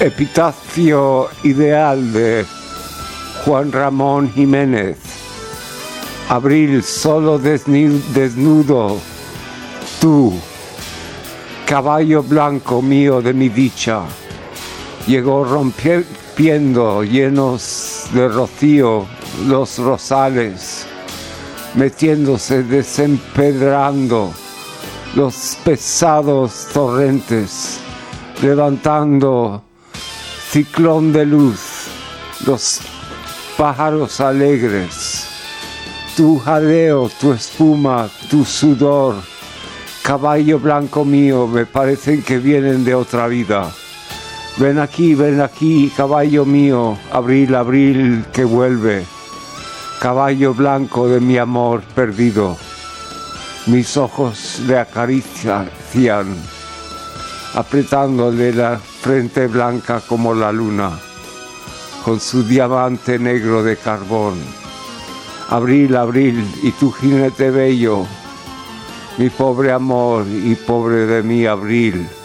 Epitafio ideal de Juan Ramón Jiménez. Abril solo desnudo, tú, caballo blanco mío de mi dicha, llegó rompiendo llenos de rocío los rosales, metiéndose, desempedrando los pesados torrentes, levantando ciclón de luz, los pájaros alegres, tu jadeo, tu espuma, tu sudor, caballo blanco mío, me parecen que vienen de otra vida. Ven aquí, caballo mío, abril, abril que vuelve, caballo blanco de mi amor perdido. Mis ojos le acarician, apretándole la frente blanca como la luna, con su diamante negro de carbón. Abril, abril, y tu jinete bello, mi pobre amor y pobre de mí, abril.